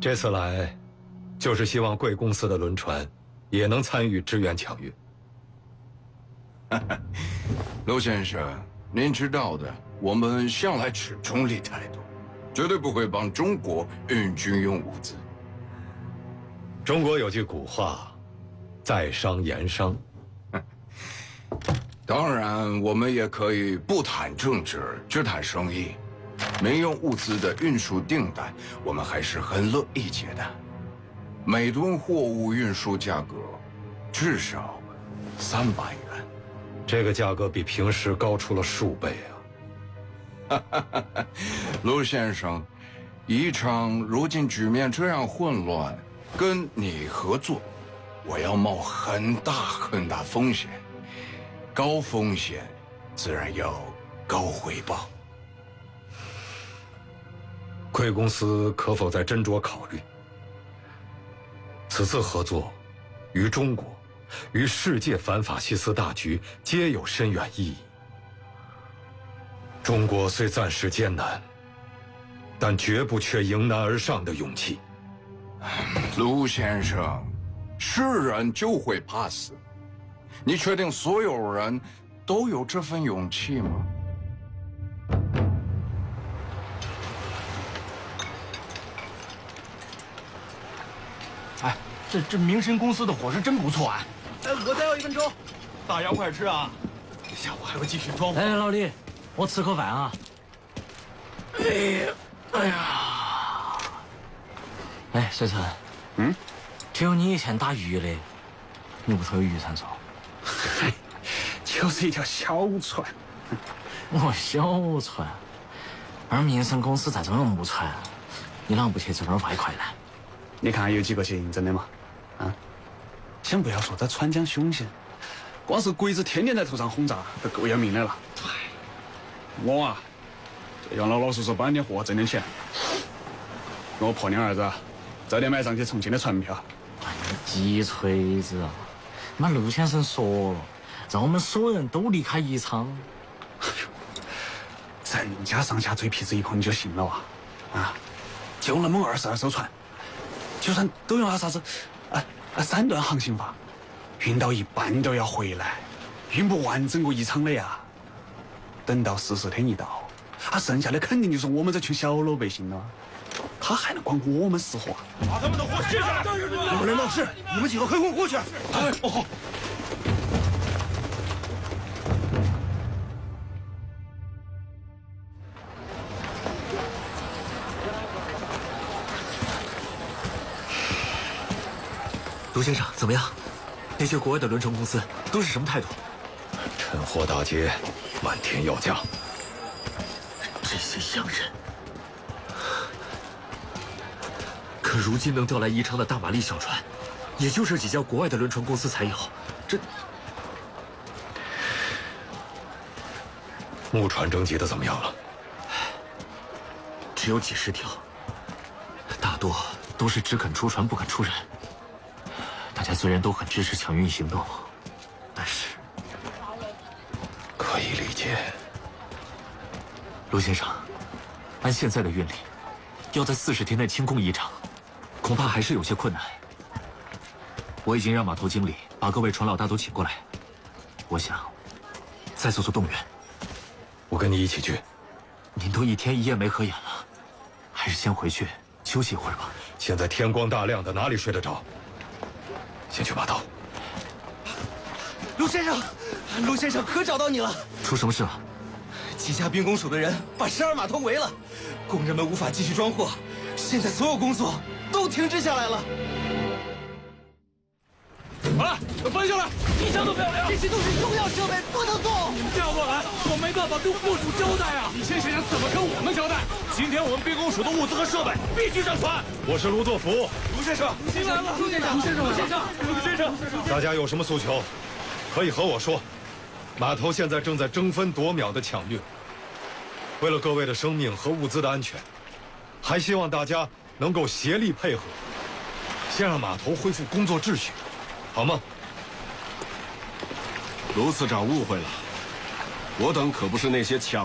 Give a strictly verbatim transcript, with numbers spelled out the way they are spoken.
这次来，就是希望贵公司的轮船也能参与支援抢运。 陆先生，您知道的，我们向来持中立态度，绝对不会帮中国运军用物资。 中国有句古话，在商言商。 当然，我们也可以不谈政治，只谈生意。民用物资的运输订单，我们还是很乐意接的。每吨货物运输价格至少三百元， 这个价格比平时高出了数倍啊！ 陆先生，宜昌如今局面这样混乱，跟你合作，我要冒很大很大风险。高风险，自然要高回报。 贵公司可否再斟酌考虑？此次合作，于中国，于世界反法西斯大局皆有深远意义。中国虽暂时艰难，但绝不缺迎难而上的勇气。 陆先生，是人就会怕死。你确定所有人都有这份勇气吗？ 哎，这这明神公司的伙食真不错啊！ 哎，我再要一份粥，大洋快吃啊！下午还要继续装货。 哎，老李，我吃口饭啊。哎呀，哎呀！哎，水城， 嗯， 听你以前打鱼的，你屋头有渔船嗦？ 嗨，就是一条小船。 我小船，而民生公司在这种木船，你啷不去挣点外快呢？ 你看有几个去应征的嘛？啊，先不要说这川江凶险，光是鬼子天天在头上轰炸，都够要命的了。我啊，就要老老实实搬点货，挣点钱。我破娘儿子，早点买上去重庆的船票。 哎，你鸡锤子啊！那陆先生说了，让我们所有人都离开宜昌。 人家上下嘴皮子一碰你就信了啊？啊，就那么二十二艘船，就算都用那啥子啊啊三段航行法，运到一半都要回来，运不完整个宜昌的呀。等到十四天一到，啊，剩下的肯定就是我们这群小老百姓了。他还能管我们死活？ 把他们的货卸下来！ 有人闹事，你们几个跟我过去。 哎，哦好。 卢先生，怎么样？那些国外的轮船公司都是什么态度？ 趁火打劫，漫天要价。 这些洋人。可如今能调来宜昌的大马力小船，也就这几家国外的轮船公司才有。这木船征集的怎么样了？ 只有几十条，大多都是只肯出船不肯出人。大家虽然都很支持抢运行动，但是可以理解。 卢先生，按现在的运力，要在四十天内清空宜昌，恐怕还是有些困难。我已经让码头经理把各位船老大都请过来，我想再做做动员。 我跟你一起去。 您都一天一夜没合眼了，还是先回去休息一会儿吧。 现在天光大亮的，哪里睡得着？先去码头。 陆先生，陆先生，可找到你了！ 出什么事了？ 几家兵工署的人把十二码头围了，工人们无法继续装货，现在所有工作都停止下来了。 好了，都搬下来，一箱都不要留。 这些都是重要设备，不能动。 这样不来，我没办法跟货主交代啊！你先想想怎么跟我们交代。今天我们兵工署的物资和设备必须上船。 我是卢作孚。 卢先生，您来了。卢先生，卢先生，卢先生，卢先生。 大家有什么诉求，可以和我说。码头现在正在争分夺秒的抢运，为了各位的生命和物资的安全，还希望大家能够协力配合，先让码头恢复工作秩序，好吗？ 卢次长误会了，我等可不是那些抢